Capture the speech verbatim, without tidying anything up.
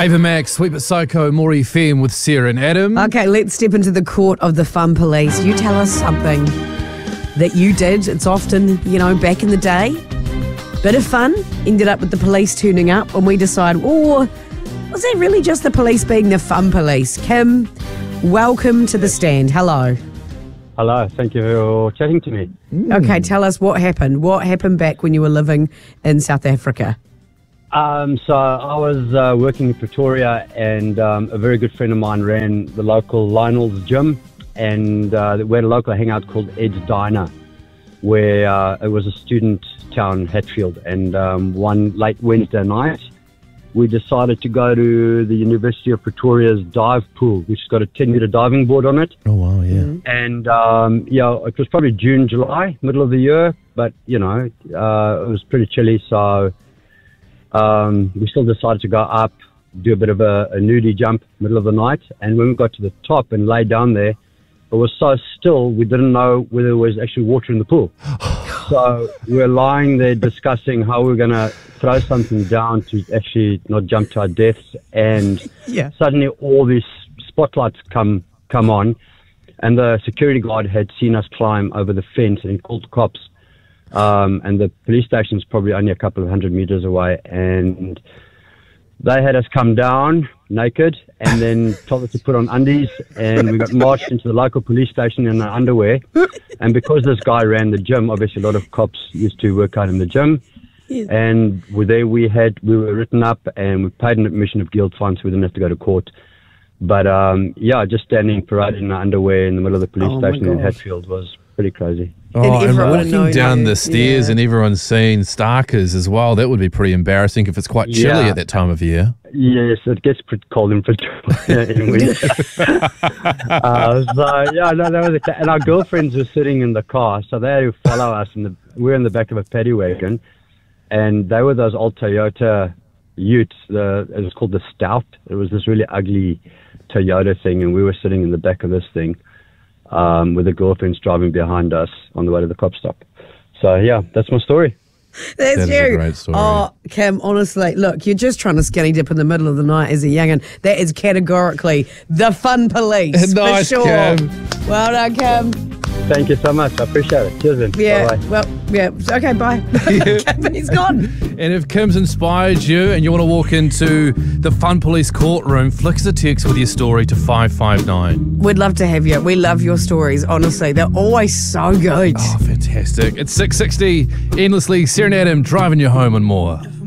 Ava Max, Sweet But Psycho, More F M with Sarah and Adam. Okay, let's step into the court of the fun police. You tell us something that you did. It's often, you know, back in the day. Bit of fun, ended up with the police turning up, and we decide, oh, was that really just the police being the fun police? Kim, welcome to the stand. Hello. Hello, thank you for chatting to me. Mm. Okay, tell us what happened. What happened back when you were living in South Africa? Um, so I was uh, working in Pretoria, and um, a very good friend of mine ran the local Lionel's gym, and uh, we had a local hangout called Ed's Diner, where uh, it was a student town, Hatfield, and um, one late Wednesday night, we decided to go to the University of Pretoria's dive pool, which has got a ten metre diving board on it. Oh, wow, yeah. Mm-hmm. And, um, yeah, it was probably June, July, middle of the year, but, you know, uh, it was pretty chilly, so um, we still decided to go up, do a bit of a, a nudie jump, middle of the night, and when we got to the top and lay down there, it was so still, we didn't know whether there was actually water in the pool. So we were lying there discussing how we were going to throw something down to actually not jump to our deaths. And Yeah. suddenly all these spotlights come come on. And the security guard had seen us climb over the fence and he called the cops. Um, and the police station is probably only a couple of hundred meters away. And they had us come down naked and then told us to put on undies, and we got marched into the local police station in our underwear. And because this guy ran the gym, obviously a lot of cops used to work out in the gym. Yeah. And we there we had we were written up and we paid an admission of guilt fine, so we didn't have to go to court. But um, yeah, just standing parading in our underwear in the middle of the police Oh, my station in gosh. Hatfield was pretty crazy. Oh, And and, everyone walking knowing down you. the stairs Yeah. and everyone's seeing Starkers as well, that would be pretty embarrassing if it's quite chilly Yeah. at that time of year. Yes, it gets pretty cold in Pretoria in winter. uh, so yeah, no, that was a, and our girlfriends were sitting in the car, so they had to follow us. In the, we were in the back of a paddy wagon, and they were those old Toyota Utes. The it was called the Stout. It was this really ugly Toyota thing, and we were sitting in the back of this thing um, with the girlfriends driving behind us on the way to the cop stop. So yeah, that's my story. That's That is you. a great story. Oh, Kim, honestly, look, you're just trying to skinny dip in the middle of the night as a young'un. That is categorically the fun police. Nice, for sure. Kim. Well done, Kim. Thank you so much. I appreciate it. Cheers, then. Yeah, Bye-bye. well, yeah, okay, bye. Kim, he's gone. And if Kim's inspired you and you want to walk into the Fun Police courtroom, flick us a text with your story to five five nine. We'd love to have you. We love your stories, honestly. They're always so good. Oh, fantastic. It's six sixty, endlessly, Sarah and Adam driving you home and more.